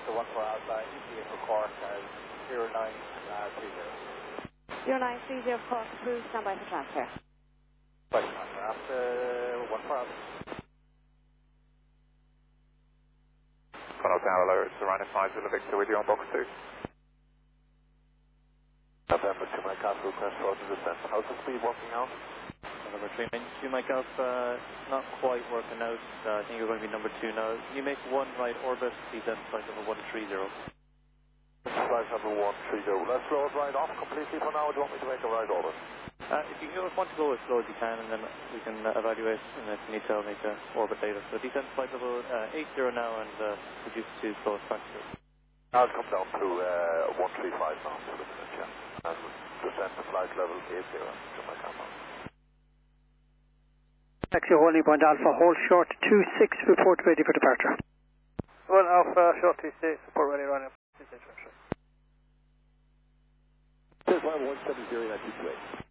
After 1 for Alpha, ETA for Cork as 0930. 0930 Cork approved, standby for transfer. Right, after 1 for Alpha. Follow down alert, surrounding 5 Zulu Victor with you on box 2. November 2 Mike Alpha, request for auto descent. How's the speed working out? Number 3, 2 Mike Alpha, not quite working out. I think you're going to be number 2 now. Can you make one right orbit, descent flight number 130? Flight number 130. Let's load right off completely for now. Do you want me to make a right orbit? If you want to go as slow as you can, and then we can evaluate, and if you need to, I'll make an orbit later. So descent flight level 80 now, and reduce to slowest practice. I'll come down to 135 now for the minute, yeah. And descend to flight level 80 to my camera. Taxi holding point Alpha, hold short 26, report ready for departure. 1 Alpha, short 26, report ready, running. Here's line 170, 928.